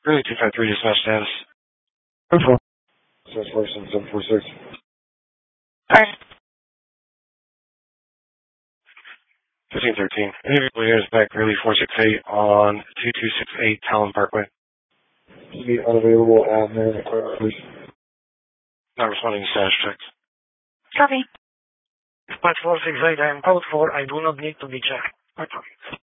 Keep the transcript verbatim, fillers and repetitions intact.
Really two five three dispatch status. Info. Source person seven four six. Alright. fifteen thirteen. Any vehicle here is back really four six eight on two two six eight Talon Parkway. Should be unavailable at Merrimack Park, please. Not responding to status checks. Copy. Dispatch four six eight, I am code four. I do not need to be checked.